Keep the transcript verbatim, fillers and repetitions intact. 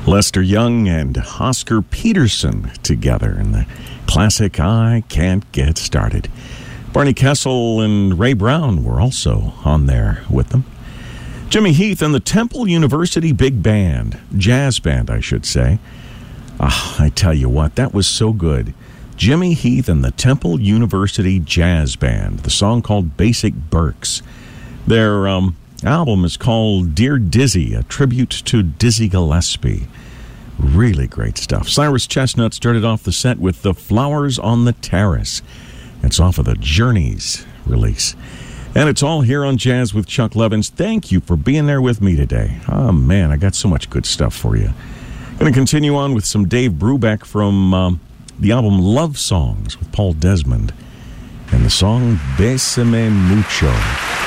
Lester Young and Oscar Peterson together in the classic I Can't Get Started. Barney Kessel and Ray Brown were also on there with them. Jimmy Heath and the Temple University Big Band, jazz band, I should say. Ah, I tell you what, that was so good. Jimmy Heath and the Temple University Jazz Band, the song called Basic Berks. Their um, album is called Dear Dizzy, a tribute to Dizzy Gillespie. Really great stuff. Cyrus Chestnut started off the set with The Flowers on the Terrace. It's off of the Journeys release. And it's all here on Jazz with Chuck Levins. Thank you for being there with me today. Oh, man, I got so much good stuff for you. Going to continue on with some Dave Brubeck from um, the album Love Songs with Paul Desmond. And the song Bésame Mucho.